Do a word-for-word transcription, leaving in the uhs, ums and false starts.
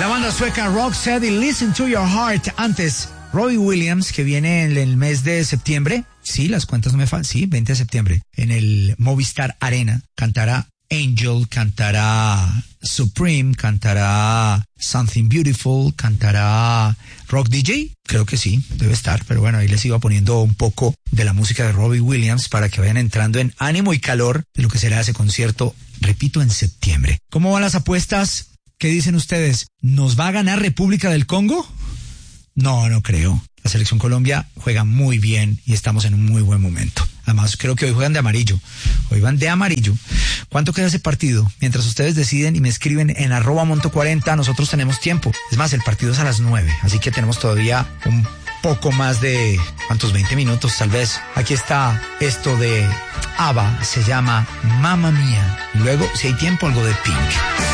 La banda sueca Roxette y Listen to Your Heart. Antes, Robbie Williams, que viene en el mes de septiembre. Sí, las cuentas no me faltan. Sí, veinte de septiembre. En el Movistar Arena. Cantará Angel, cantará Supreme, cantará Something Beautiful, cantará Rock D J. Creo que sí, debe estar. Pero bueno, ahí les iba poniendo un poco de la música de Robbie Williams para que vayan entrando en ánimo y calor de lo que será ese concierto, repito, en septiembre. ¿Cómo van las apuestas? ¿Qué dicen ustedes? ¿Nos va a ganar República del Congo? No, no creo. La selección Colombia juega muy bien y estamos en un muy buen momento. Además, creo que hoy juegan de amarillo. Hoy van de amarillo. ¿Cuánto queda ese partido? Mientras ustedes deciden y me escriben en arroba monto cuarenta, nosotros tenemos tiempo. Es más, el partido es a las nueve, así que tenemos todavía un poco más de, ¿cuántos? veinte minutos tal vez. Aquí está esto de ABBA, se llama Mamma Mía. Y luego, si hay tiempo, algo de Pink.